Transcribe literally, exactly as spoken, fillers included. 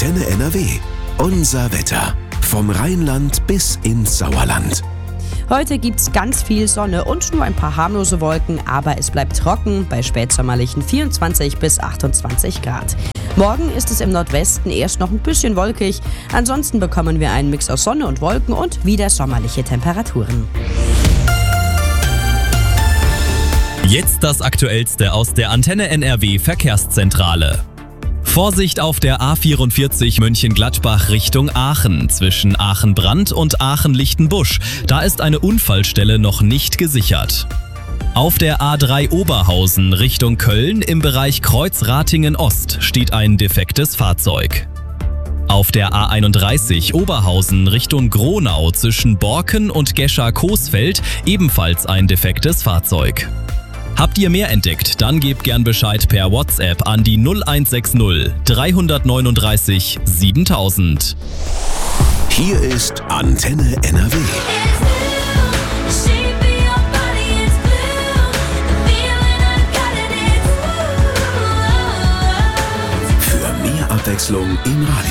Antenne N R W. Unser Wetter. Vom Rheinland bis ins Sauerland. Heute gibt's ganz viel Sonne und nur ein paar harmlose Wolken, aber es bleibt trocken bei spätsommerlichen vierundzwanzig bis achtundzwanzig Grad. Morgen ist es im Nordwesten erst noch ein bisschen wolkig, ansonsten bekommen wir einen Mix aus Sonne und Wolken und wieder sommerliche Temperaturen. Jetzt das Aktuellste aus der Antenne N R W Verkehrszentrale. Vorsicht auf der A vierundvierzig Mönchengladbach Richtung Aachen, zwischen Aachen-Brandt und Aachen-Lichtenbusch. Da ist eine Unfallstelle noch nicht gesichert. Auf der A drei Oberhausen Richtung Köln im Bereich Kreuz-Ratingen Ost steht ein defektes Fahrzeug. Auf der A einunddreißig Oberhausen Richtung Gronau zwischen Borken und Gescher-Coesfeld ebenfalls ein defektes Fahrzeug. Habt ihr mehr entdeckt? Dann gebt gern Bescheid per WhatsApp an die null eins sechs null drei neun drei siebentausend. Hier ist Antenne N R W. Für mehr Abwechslung im Radio.